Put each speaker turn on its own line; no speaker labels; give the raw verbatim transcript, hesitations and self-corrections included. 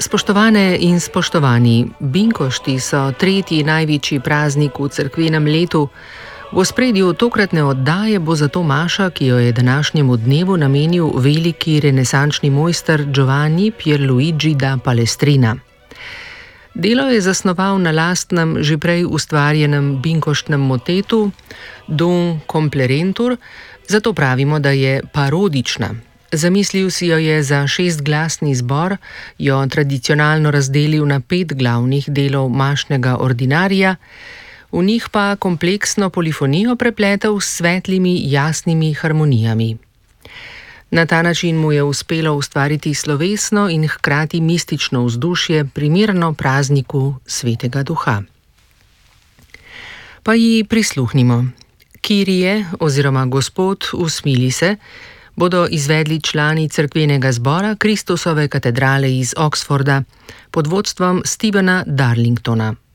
Spoštovane in spoštovani, binkošti so tretji največji praznik v cerkvenem letu. V ospredju tokratne oddaje bo zato maša, ki jo je današnjemu dnevu namenil veliki renesančni mojster Giovanni Pierluigi da Palestrina. Delo je zasnoval na lastnem, že prej ustvarjenem binkoštnem motetu Dum complerentur, zato pravimo, da je parodična. Zamislil si jo je za šestglasni zbor, jo tradicionalno razdelil na pet glavnih delov mašnega ordinarija, v njih pa kompleksno polifonijo prepletel s svetlimi, jasnimi harmonijami. Na ta način mu je uspelo ustvariti slovesno in hkrati mistično vzdušje, primerno prazniku Svetega Duha. Pa ji prisluhnimo. Kyrie oziroma Gospod, usmili se, bodo izvedli člani cerkvenega zbora Kristusove katedrale iz Oxforda pod vodstvom Stephena Darlingtona.